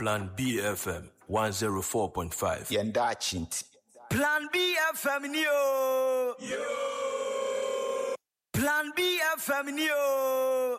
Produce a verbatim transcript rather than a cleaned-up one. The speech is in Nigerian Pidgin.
Plan B F M one oh four point five. Yenda Chinti. Plan B F M Neo. Yo. Plan B F M Neo.